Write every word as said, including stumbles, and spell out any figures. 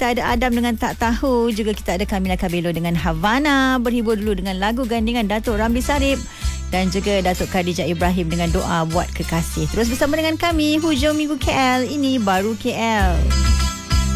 kita ada Adam dengan Tak Tahu. Juga kita ada Camila Cabello dengan Havana. Berhibur dulu dengan lagu gandingan Datuk Ramli Sarip dan juga Datuk Khadijah Ibrahim dengan Doa Buat Kekasih. Terus bersama dengan kami hujung minggu K L. Ini baru K L.